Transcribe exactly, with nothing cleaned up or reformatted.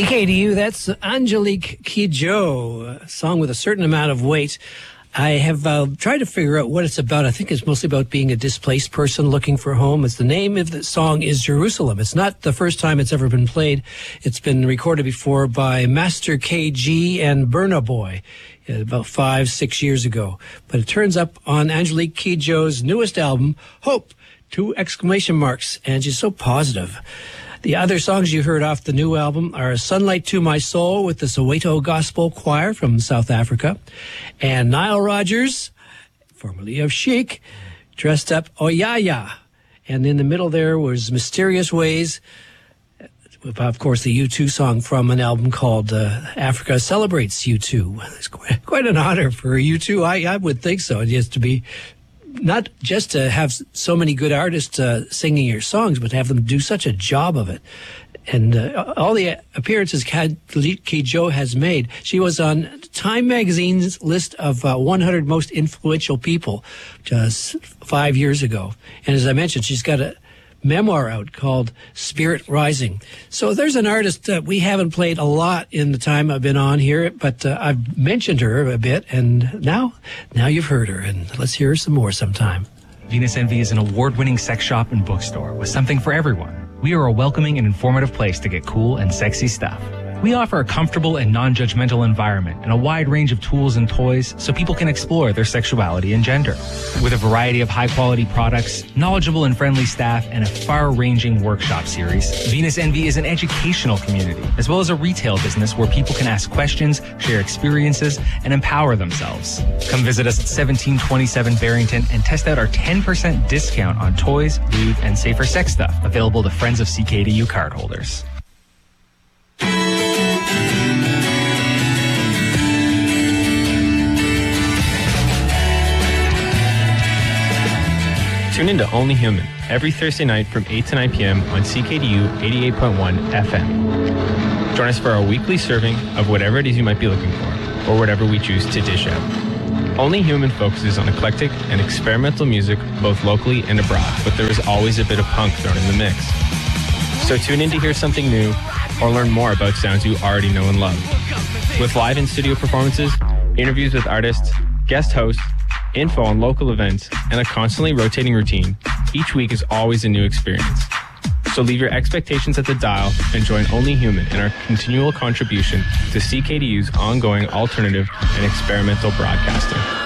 C K D U, that's Angelique Kidjo, a song with a certain amount of weight. I have uh, tried to figure out what it's about. I think it's mostly about being a displaced person looking for home. It's the name of the song is Jerusalem. It's not the first time it's ever been played. It's been recorded before by Master K G and Burna Boy about five, six years ago. But it turns up on Angelique Kidjo's newest album, Hope, two exclamation marks. And she's so positive. The other songs you heard off the new album are Sunlight to My Soul with the Soweto Gospel Choir from South Africa, and Nile Rodgers, formerly of Chic, dressed up Oyaya. And in the middle there was Mysterious Ways, with, of course, the U two song from an album called uh, Africa Celebrates U two. It's quite, quite an honor for U two. I, I would think so. Just to be... Not just to have so many good artists uh, singing your songs, but to have them do such a job of it. And uh, all the appearances Angelique Kidjo has made. She was on Time Magazine's list of uh, one hundred most influential people just five years ago. And as I mentioned, she's got a memoir out called Spirit Rising. So there's an artist that we haven't played a lot in the time I've been on here, but uh, I've mentioned her a bit, and now now you've heard her, and let's hear her some more sometime. Venus Envy is an award-winning sex shop and bookstore with something for everyone. We are a welcoming and informative place to get cool and sexy stuff. We offer a comfortable and non-judgmental environment and a wide range of tools and toys so people can explore their sexuality and gender. With a variety of high-quality products, knowledgeable and friendly staff, and a far-ranging workshop series, Venus Envy is an educational community, as well as a retail business where people can ask questions, share experiences, and empower themselves. Come visit us at seventeen twenty-seven Barrington and test out our ten percent discount on toys, lube, and safer sex stuff, available to Friends of C K D U cardholders. Tune into Only Human every Thursday night from eight to nine p.m. on C K D U eighty-eight point one F M. Join us for our weekly serving of whatever it is you might be looking for, or whatever we choose to dish out. Only Human focuses on eclectic and experimental music both locally and abroad, but there is always a bit of punk thrown in the mix. So tune in to hear something new or learn more about sounds you already know and love. With live in-studio performances, interviews with artists, guest hosts, info on local events, and a constantly rotating routine, each week is always a new experience. So leave your expectations at the dial and join Only Human in our continual contribution to C K D U's ongoing alternative and experimental broadcasting.